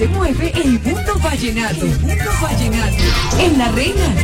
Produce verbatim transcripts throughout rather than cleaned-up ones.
se mueve el mundo vallenato. El mundo vallenato. En La Reina.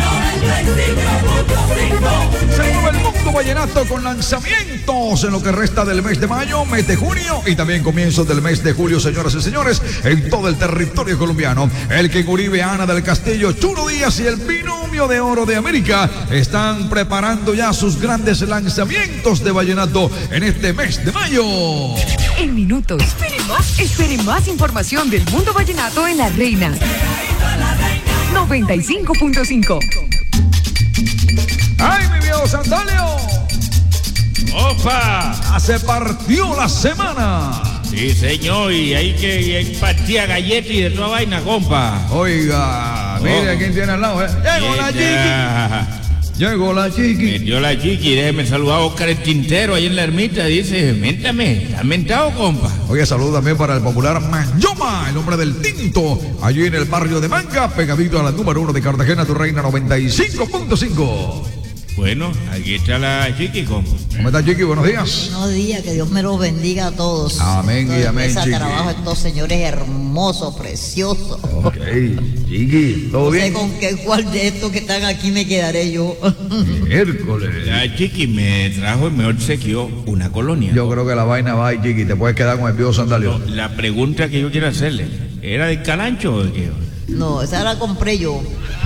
Se mueve el mundo vallenato con lanzamientos en lo que resta del mes de mayo, mes de junio y también comienzos del mes de julio, señoras y señores, en todo el territorio colombiano. El que Uribe, Ana del Castillo, Chulo Díaz y el binomio de oro de América están preparando ya sus grandes lanzamientos de vallenato en este mes de mayo. En minutos, esperen más, esperen más información del mundo vallenato en La Reina. noventa y cinco punto cinco. ¡Ay, mi viejo Sandalio! ¡Opa! Se partió la semana. Sí, señor, y hay que partía galletas y de toda vaina, compa. Oiga, mire oh. quién tiene al lado, ¿eh? Llegó la chiqui. Llegó la chiqui. Metió la chiqui, déjeme saludar a Oscar el Tintero ahí en la ermita. Dice, méntame, ¿estás mentado, compa? Oye, saludo también para el popular Mayoma, el hombre del tinto, allí en el barrio de Manga, pegadito a la número uno de Cartagena, tu reina noventa y cinco punto cinco. Bueno, aquí está la chiqui, compa. ¿Cómo está, chiqui? Buenos días. Buenos días, que Dios me los bendiga a todos. Amén y amén, ese chiqui. trabajo de estos señores hermosos, preciosos. Ok, chiqui, ¿todo No sé bien? con qué cuál de estos que están aquí me quedaré yo. Miércoles. La chiqui me trajo y me obsequió una colonia. Yo creo que la vaina va ahí, chiqui. Te puedes quedar con el viejo Sandalio. No, la pregunta que yo quiero hacerle, ¿era del Calancho o de qué? No, esa la compré yo.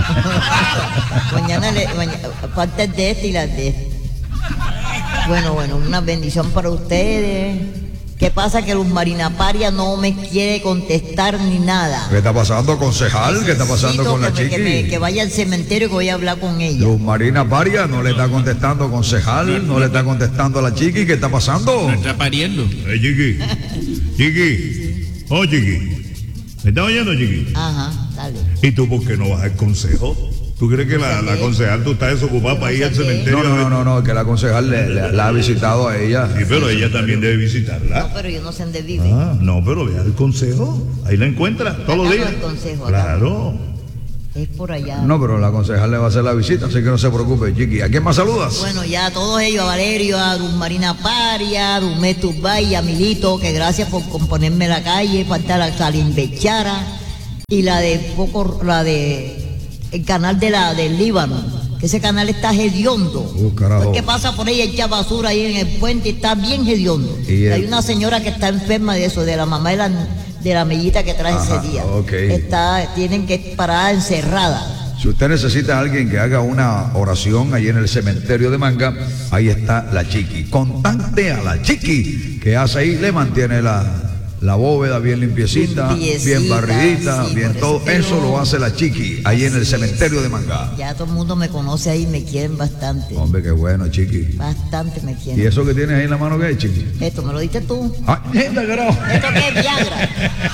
mañana le mañana, partes de este y las de este. Bueno, bueno, una bendición para ustedes. ¿Qué pasa? Que Luz Marina Paria no me quiere contestar ni nada. ¿Qué está pasando, concejal? ¿Qué está pasando Necesito con la que, me- chiqui? que, me- que vaya al cementerio y que voy a hablar con ella. Luz Marina Paria no le está contestando, concejal, no le está contestando a la chiqui. ¿Qué está pasando? No está pariendo. Hey, Chiqui. Chiqui. Oh, Chiqui. ¿Me estás oyendo, Chiqui? Ajá, dale. ¿Y tú por qué no vas al consejo? ¿Tú crees que la, la concejal tú estás desocupada para ir al cementerio? No, no, no, no, no, que la concejal le, le- la ha visitado a ella. Sí, pero ella también debe No, visitarla. pero yo no sé dónde vive. Ah, no, pero ve al consejo. Ahí la encuentras todos los Acá días. no hay consejo, acá. Claro. Es por allá. No, pero la concejal le va a hacer la visita, así que no se preocupe, chiqui. ¿A quién más saludas? Bueno, ya a todos ellos, a Valerio, a Luz Marina Paria, a Dumé Turbay, a Milito, que gracias por componerme la calle, falta la Salim Bechara, y la de poco, la de el canal de la del Líbano, que ese canal está hediondo. Uh, carajo. Porque pasa por ahí, echa basura ahí en el puente, está bien hediondo. Y Y el- hay una señora que está enferma de eso, de la mamá de la, de la mellita que trae Ajá, ese día. ok. Está, tienen que parar encerrada. Si usted necesita a alguien que haga una oración ahí en el cementerio de Manga, ahí está la chiqui. Contacte a la chiqui, que hace ahí, le mantiene la, la bóveda bien limpiecita, Limpiecita, bien barridita, sí, bien por todo. eso que Eso yo- lo hace la chiqui, ahí en el cementerio de Manga. Ya todo el mundo me conoce ahí, me quieren bastante. Hombre, qué bueno, chiqui. Bastante me ¿Y quieren. eso que tienes ahí en la mano qué es, chiqui? Esto me lo diste tú. ¡Ay, anda, carajo! Esto que es Viagra.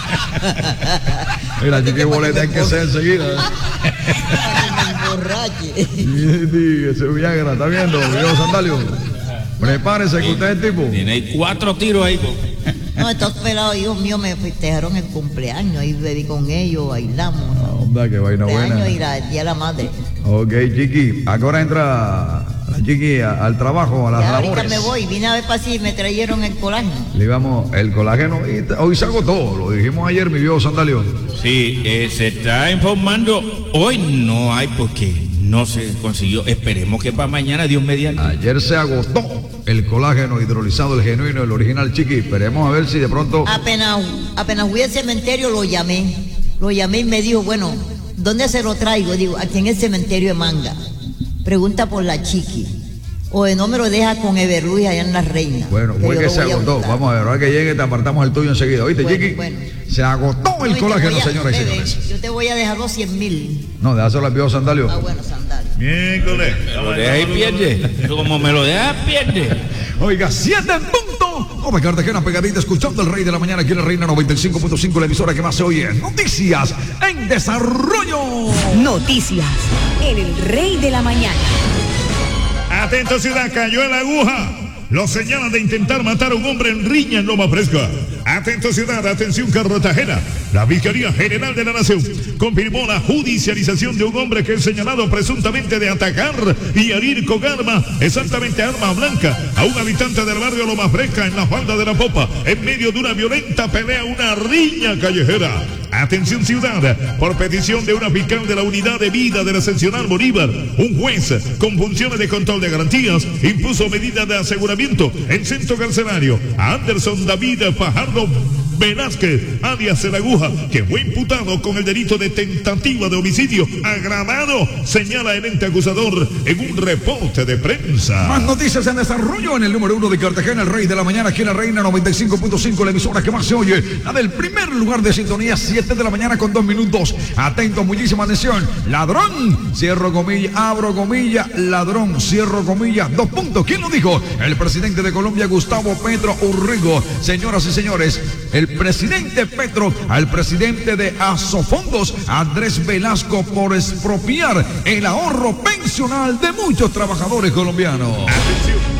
Mira, chiqui, boleta hay que ser enseguida. Para que me emborrache. Sí, ese Viagra, ¿está viendo, viejo Sandalio? Prepárese que usted es el tipo. Tiene ahí cuatro tiros ahí, compa. No, estos pelados hijos míos me festejaron el cumpleaños. Ahí bebí con ellos, bailamos. ¿no? Onda, qué vaina Cumpleaños buena. y la, el día de la madre. Ok, chiqui, ¿a qué hora entra la chiqui a- al trabajo, a las Ya ahorita labores? me voy. Vine a ver para si me trajeron el colágeno. Le íbamos el colágeno y t- hoy se agotó, lo dijimos ayer, mi viejo Sandalio. Sí, eh, se está informando. Hoy no hay porque no se consiguió. Esperemos que para mañana, Dios mediante. Ayer se agotó el colágeno hidrolizado, el genuino, el original, chiqui. Esperemos a ver si de pronto... Apenas, apenas fui al cementerio lo llamé. Lo llamé y me dijo, bueno, ¿dónde se lo traigo? Digo, aquí en el cementerio de Manga. Pregunta por la chiqui. O de no me lo deja con Everluis allá en La Reina. Bueno, fue yo que lo se voy a agotó. buscar. Vamos a ver, ahora que llegue te apartamos el tuyo enseguida. ¿Oíste, Bueno, chiqui? bueno. Se agotó No, el y te colágeno, voy a- señoras y bebé, señores. Yo te voy a dejar los cien mil. No, déjaselo al viejo Sandalio. Ah, bueno, sandalia. Miércoles. Me lo deja y pierde. Como me lo deja, pierde. Oiga, siete en punto. Como Cartagena pegadita, escuchando el Rey de la Mañana aquí en la Reina noventa y cinco punto cinco, la emisora que más se oye. Noticias en desarrollo. Noticias en el Rey de la Mañana. Atento, ciudad, cayó en la aguja. Lo señalan de intentar matar a un hombre en riña en Loma Fresca. Atento, ciudad, atención, Cartagena. La Fiscalía General de la Nación confirmó la judicialización de un hombre que es señalado presuntamente de atacar y herir con arma, exactamente arma blanca, a un habitante del barrio Loma Fresca en la falda de la Popa, en medio de una violenta pelea, una riña callejera. Atención ciudad, por petición de una fiscal de la unidad de vida de la seccional Bolívar, un juez con funciones de control de garantías impuso medidas de aseguramiento en centro carcelario a Anderson David Fajardo Velázquez, alias El Aguja, que fue imputado con el delito de tentativa de homicidio agravado, señala el ente acusador en un reporte de prensa. Más noticias en desarrollo en el número uno de Cartagena, el rey de la mañana, aquí en la Reina noventa y cinco punto cinco, la emisora que más se oye, la del primer lugar de sintonía, siete de la mañana con dos minutos. Atentos, muchísima atención. Ladrón, cierro comilla, abro comilla, ladrón, cierro comilla, dos puntos. ¿Quién lo dijo? El presidente de Colombia, Gustavo Petro Urrego. Señoras y señores, el presidente Petro al presidente de Asofondos, Andrés Velasco, por expropiar el ahorro pensional de muchos trabajadores colombianos. Atención.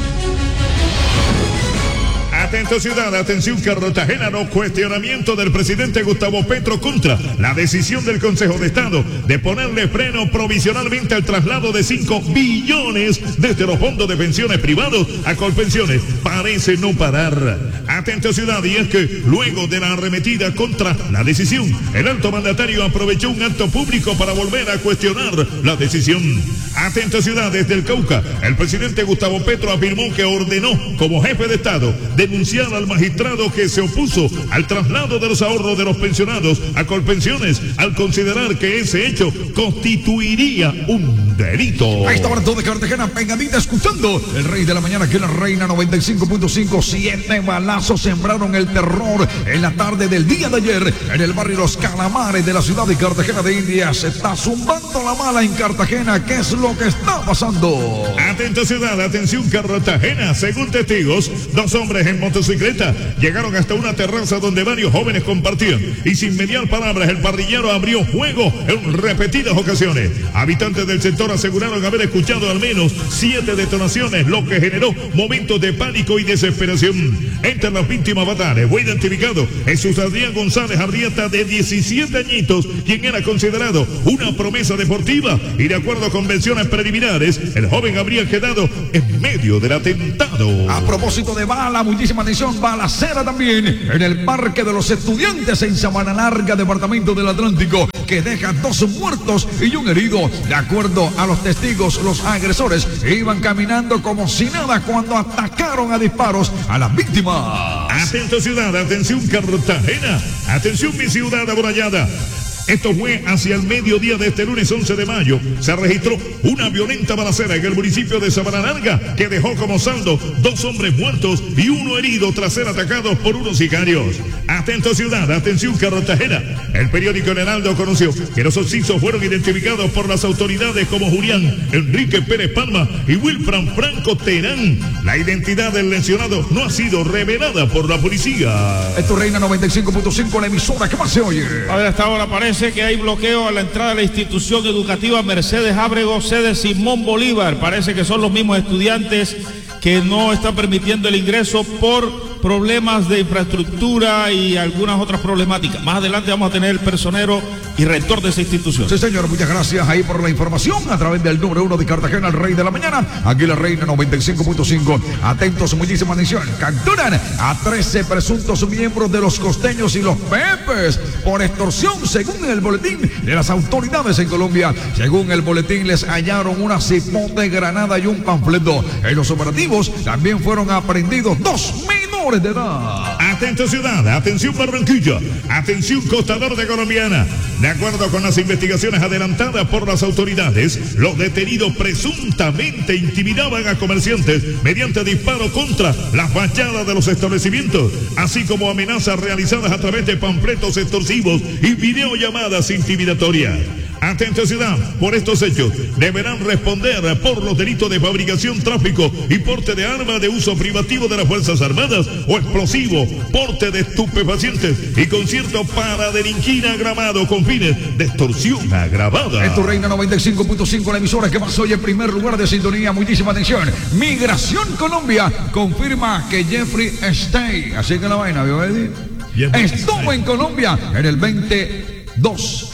Atento ciudad, atención Cartagena, no cuestionamiento del presidente Gustavo Petro contra la decisión del Consejo de Estado de ponerle freno provisionalmente al traslado de cinco billones desde los fondos de pensiones privados a Colpensiones. Parece no parar. Atento ciudad, y es que luego de la arremetida contra la decisión, el alto mandatario aprovechó un acto público para volver a cuestionar la decisión. Atento ciudad, desde el Cauca, el presidente Gustavo Petro afirmó que ordenó como jefe de Estado denunciar al magistrado que se opuso al traslado de los ahorros de los pensionados a Colpensiones, al considerar que ese hecho constituiría un delito. A esta hora todo de Cartagena pegadita escuchando el rey de la mañana, que es la Reina noventa y cinco punto cinco. Siete balazos sembraron el terror en la tarde del día de ayer en el barrio Los Calamares de la ciudad de Cartagena de Indias. Se está zumbando la bala en Cartagena. ¿Qué es lo que está pasando? Atento ciudad, atención Cartagena. Según testigos, dos hombres en motocicleta llegaron hasta una terraza donde varios jóvenes compartían y sin mediar palabras el parrillero abrió fuego en repetidas ocasiones. Habitantes del sector aseguraron haber escuchado al menos siete detonaciones, lo que generó momentos de pánico y desesperación. Entre las víctimas fatales fue identificado Jesús Adrián González Arrieta, de diecisiete añitos, quien era considerado una promesa deportiva, y de acuerdo con versiones preliminares, el joven habría quedado en medio del atentado. A propósito de bala, muchísima atención, balacera también en el Parque de los Estudiantes en Sabana Larga, departamento del Atlántico, que deja dos muertos y un herido. De acuerdo a los testigos, los agresores iban caminando como si nada cuando atacaron a disparos a las víctimas. Atento ciudad, atención Cartagena, atención mi ciudad amurallada. Esto fue hacia el mediodía de este lunes once de mayo. Se registró una violenta balacera en el municipio de Sabana Larga que dejó como saldo dos hombres muertos y uno herido tras ser atacados por unos sicarios. Atento ciudad, atención Cartagena. El periódico El Heraldo conoció que los occisos fueron identificados por las autoridades como Julián Enrique Pérez Palma y Wilfran Franco Terán. La identidad del lesionado no ha sido revelada por la policía. Esto Reina noventa y cinco punto cinco, la emisora que más se oye. A ver, hasta ahora parece que hay bloqueo a la entrada de la institución educativa Mercedes Ábrego, sede Simón Bolívar. Parece que son los mismos estudiantes que no están permitiendo el ingreso por problemas de infraestructura y algunas otras problemáticas. Más adelante vamos a tener el personero y rector de esa institución. Sí, señor, muchas gracias ahí por la información a través del número uno de Cartagena, el rey de la mañana, aquí la Reina noventa y cinco punto cinco. Atentos, muchísima atención. Capturan a trece presuntos miembros de los costeños y los pepes por extorsión, según el boletín de las autoridades en Colombia. Según el boletín, les hallaron una cipote, granada y un panfleto. En los operativos también fueron aprehendidos dos menores de edad. Atento ciudad, atención Barranquilla, atención Costa Norte colombiana. De acuerdo con las investigaciones adelantadas por las autoridades, los detenidos presuntamente intimidaban a comerciantes mediante disparos contra las fachadas de los establecimientos, así como amenazas realizadas a través de panfletos extorsivos y videollamadas intimidatorias. Atento ciudad, por estos hechos deberán responder por los delitos de fabricación, tráfico y porte de arma de uso privativo de las Fuerzas Armadas o explosivo, porte de estupefacientes y concierto para delinquir agravado con fines de extorsión agravada. Esto Reina noventa y cinco punto cinco, la emisora que más oye en primer lugar de sintonía. Muchísima atención. Migración Colombia confirma que Jeffrey Epstein, así que la vaina, ¿vio, Eddie? Estuvo en Colombia en el veintidós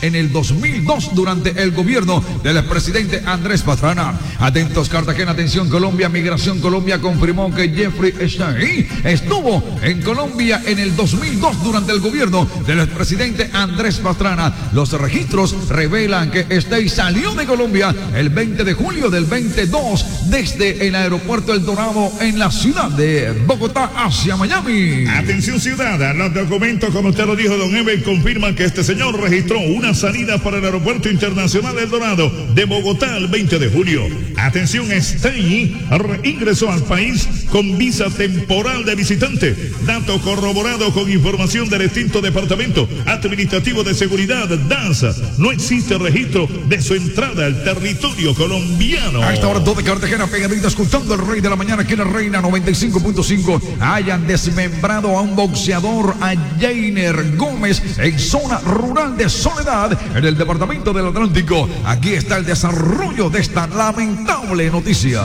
en el dos mil dos durante el gobierno del expresidente Andrés Pastrana. Atentos Cartagena, atención Colombia, Migración Colombia confirmó que Jeffrey Epstein estuvo en Colombia en el dos mil dos durante el gobierno del expresidente Andrés Pastrana. Los registros revelan que Epstein salió de Colombia el veinte de julio del veintidós desde el aeropuerto El Dorado en la ciudad de Bogotá hacia Miami. Atención ciudad, los documentos, como usted lo dijo, don Evel, confirman que este señor registró una salida para el aeropuerto internacional El Dorado de Bogotá el veinte de julio. Atención, Stein ingresó al país con visa temporal de visitante. Dato corroborado con información del extinto Departamento Administrativo de Seguridad, DANSA. No existe registro de su entrada al territorio colombiano. A esta hora todo de Cartagena pegadito escuchando el Rey de la Mañana aquí en la Reina noventa y cinco punto cinco. Hayan desmembrado a un boxeador, a Jainer Gómez, en zona rural de Soledad, en el departamento del Atlántico. Aquí está el desarrollo de esta lamentable noticia.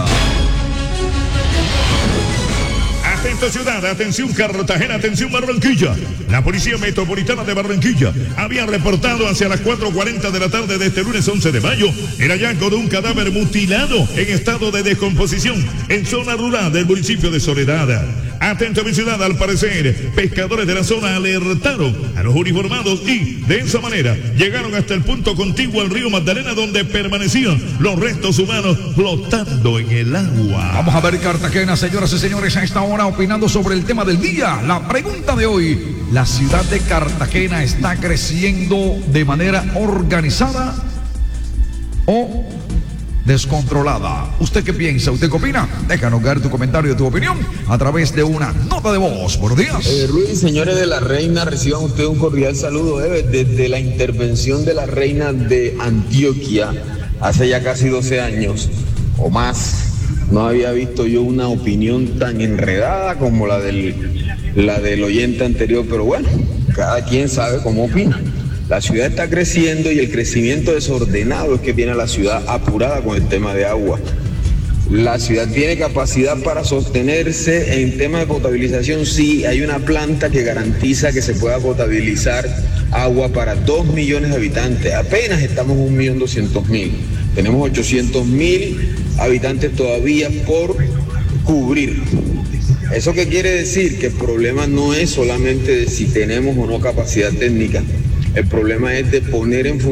Atención ciudad, atención Cartagena, atención Barranquilla. La Policía Metropolitana de Barranquilla había reportado hacia las cuatro cuarenta de la tarde de este lunes once de mayo el hallazgo de un cadáver mutilado en estado de descomposición en zona rural del municipio de Soledad. Atento a mi ciudad, al parecer, pescadores de la zona alertaron a los uniformados y, de esa manera, llegaron hasta el punto contiguo al río Magdalena, donde permanecían los restos humanos flotando en el agua. Vamos a ver Cartagena, señoras y señores, a esta hora opinando sobre el tema del día. La pregunta de hoy: ¿la ciudad de Cartagena está creciendo de manera organizada o descontrolada? ¿Usted qué piensa? ¿Usted qué opina? Déjanos caer tu comentario y tu opinión a través de una nota de voz. Buenos días. Eh, Ruiz, señores de la Reina, reciban ustedes un cordial saludo. Eh, desde la intervención de la Reina de Antioquia hace ya casi doce años o más, no había visto yo una opinión tan enredada como la del, la del oyente anterior, pero bueno, cada quien sabe cómo opina. La ciudad está creciendo y el crecimiento desordenado es que tiene a la ciudad apurada con el tema de agua. La ciudad tiene capacidad para sostenerse en tema de potabilización. Sí, hay una planta que garantiza que se pueda potabilizar agua para dos millones de habitantes. Apenas estamos en un millón doscientos mil. Tenemos ochocientos mil habitantes todavía por cubrir. ¿Eso qué quiere decir? Que el problema no es solamente de si tenemos o no capacidad técnica. El problema es de poner en función